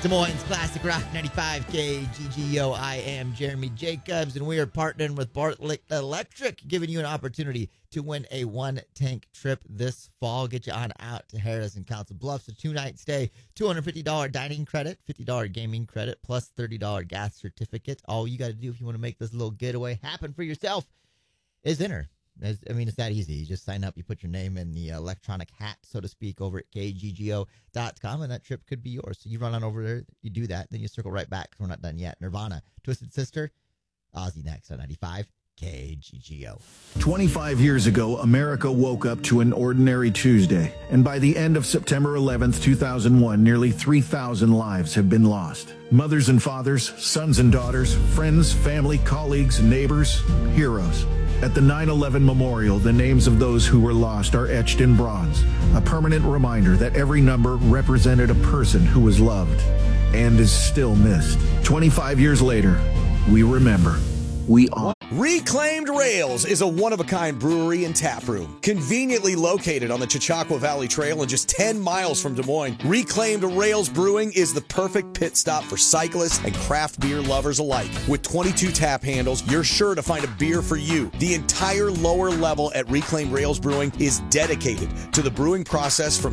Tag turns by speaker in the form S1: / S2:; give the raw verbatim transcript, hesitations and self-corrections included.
S1: Des Moines Classic Rock ninety-five K G G O. I am Jeremy Jacobs, and we are partnering with Bartlett Electric, giving you an opportunity to win a one-tank trip this fall. Get you on out to Harris and Council Bluffs, a two-night stay, two hundred fifty dollars dining credit, fifty dollars gaming credit, plus thirty dollars gas certificate. All you got to do if you want to make this little getaway happen for yourself is enter. As, I mean, it's that easy. You just sign up, you put your name in the electronic hat, so to speak, over at K G G O dot com, and that trip could be yours. So you run on over there, you do that, then you circle right back, because we're not done yet. Nirvana, Twisted Sister, Ozzy next on ninety-five K G G O.
S2: twenty-five years ago, America woke up to an ordinary Tuesday, and by the end of September eleventh, two thousand one, nearly three thousand lives have been lost. Mothers and fathers, sons and daughters, friends, family, colleagues, neighbors, heroes. At the nine eleven Memorial, the names of those who were lost are etched in bronze, a permanent reminder that every number represented a person who was loved and is still missed. twenty-five years later, we remember. We honor.
S3: Reclaimed Rails is a one-of-a-kind brewery and tap room, conveniently located on the Chautauqua Valley Trail and just ten miles from Des Moines. Reclaimed Rails Brewing is the perfect pit stop for cyclists and craft beer lovers alike. With twenty-two tap handles, you're sure to find a beer for you. The entire lower level at Reclaimed Rails Brewing is dedicated to the brewing process from